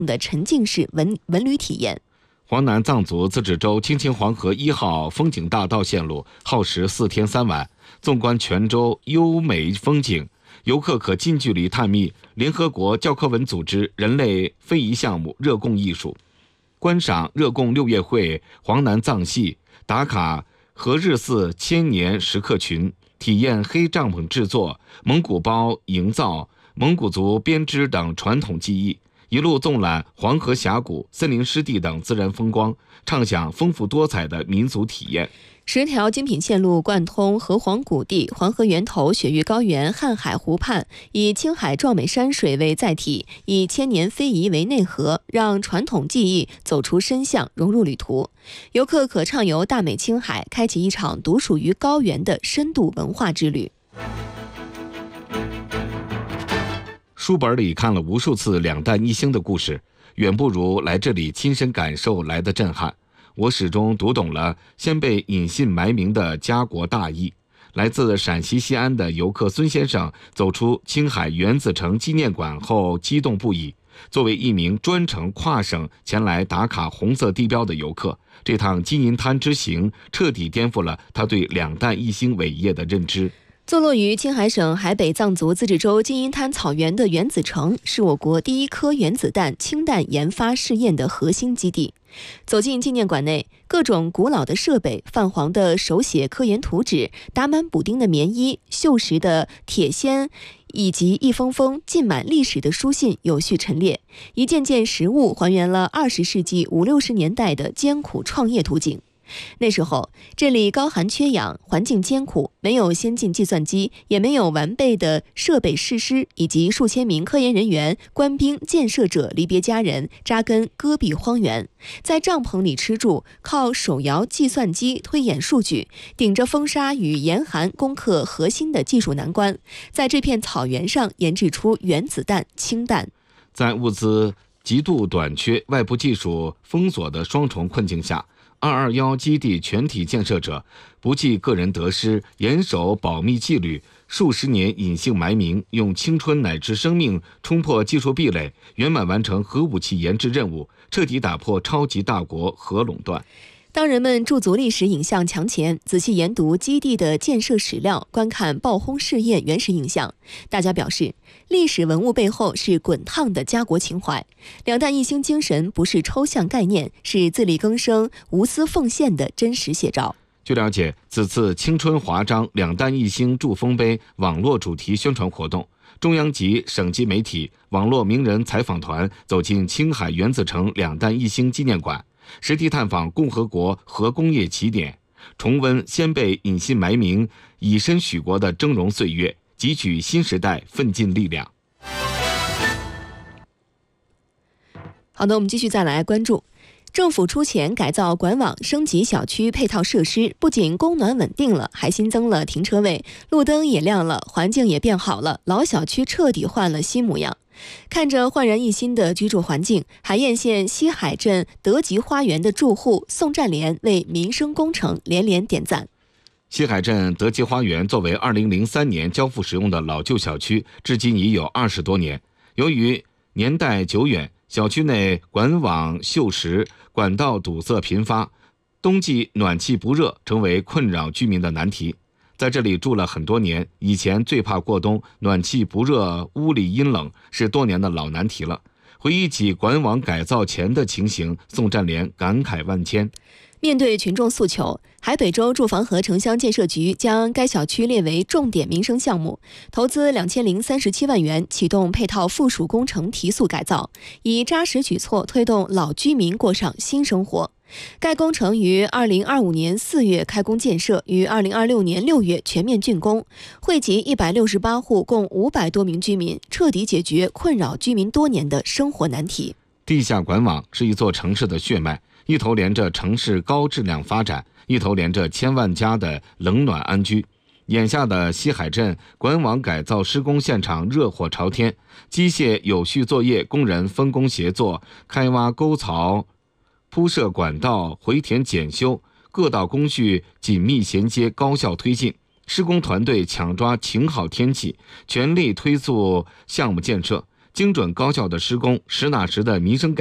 的沉浸式文旅体验。 华南藏族自治州青青黄河1号风景大道线路耗时4天3晚，纵观全州优美风景，游客可近距离探秘联合国教科文组织人类非遗项目热贡艺术，观赏热贡6月会黄南藏戏，打卡和日寺千年石刻群，体验黑帐篷制作、蒙古包营造、蒙古族编织等传统技艺，一路纵览黄河峡谷、森林湿地等自然风光，畅享丰富多彩的民族体验。 10条精品线路贯通河湟谷地、黄河源头、雪域高原、瀚海湖畔，以青海壮美山水为载体，以千年非遗为内核，让传统技艺走出深巷，融入旅途。游客可畅游大美青海，开启一场独属于高原的深度文化之旅。 书本里看了无数次两弹一星的故事，远不如来这里亲身感受来的震撼。我始终读懂了先辈隐姓埋名的家国大义。来自陕西西安的游客孙先生走出青海原子城纪念馆后激动不已。作为一名专程跨省前来打卡红色地标的游客，这趟金银滩之行彻底颠覆了他对两弹一星伟业的认知。 坐落于青海省海北藏族自治州金银滩草原的原子城，是我国第一颗原子弹氢弹研发试验的核心基地。走进纪念馆内，各种古老的设备、泛黄的手写科研图纸、打满补丁的棉衣、锈蚀的铁锨，以及一封封浸满历史的书信有序陈列，一件件实物还原了20世纪50、60年代的艰苦创业图景。那时候，这里高寒缺氧，环境艰苦，没有先进计算机，也没有完备的设备设施，以及数千名科研人员、官兵、建设者离别家人，扎根戈壁荒原，在帐篷里吃住，靠手摇计算机推演数据，顶着风沙与严寒攻克核心的技术难关，在这片草原上研制出原子弹、氢弹。 在物资极度短缺、外部技术封锁的双重困境下，221基地全体建设者不计个人得失，严守保密纪律，数十年隐姓埋名，用青春乃至生命冲破技术壁垒，圆满完成核武器研制任务，彻底打破超级大国核垄断。 当人们驻足历史影像墙前，仔细研读基地的建设史料，观看爆轰试验原始影像，大家表示，历史文物背后是滚烫的家国情怀。两弹一星精神不是抽象概念，是自力更生、无私奉献的真实写照。 据了解，此次青春华章两弹一星祝丰碑网络主题宣传活动，中央级、省级媒体、网络名人采访团走进青海原子城两弹一星纪念馆，实地探访共和国核工业起点，重温先辈隐姓埋名、以身许国的峥嵘岁月，汲取新时代奋进力量。 好的，我们继续再来关注。政府出钱改造管网，升级小区配套设施，不仅供暖稳定了，还新增了停车位，路灯也亮了，环境也变好了，老小区彻底换了新模样。看着焕然一新的居住环境，海晏县西海镇德吉花园的住户宋占莲为民生工程连连点赞。 西海镇德吉花园作为2003年交付使用的老旧小区，至今已有20多年。由于年代久远，小区内管网锈蚀，管道堵塞频发，冬季暖气不热成为困扰居民的难题。在这里住了很多年，以前最怕过冬，暖气不热，屋里阴冷，是多年的老难题了。回忆起管网改造前的情形，宋占莲感慨万千。 面对群众诉求，海北州住房和城乡建设局将该小区列为重点民生项目，投资2037万元启动配套附属工程提速改造，以扎实举措推动老居民过上新生活。该工程于2025年4月开工建设，于2026年6月全面竣工，惠及168户，共500多名居民，彻底解决困扰居民多年的生活难题。 地下管网是一座城市的血脉，一头连着城市高质量发展，一头连着千万家的冷暖安居。眼下的西海镇管网改造施工现场热火朝天，机械有序作业，工人分工协作，开挖沟槽、铺设管道、回填检修，各道工序紧密衔接，高效推进。施工团队抢抓晴好天气，全力推速项目建设。 精准高效的施工，实打实的民生改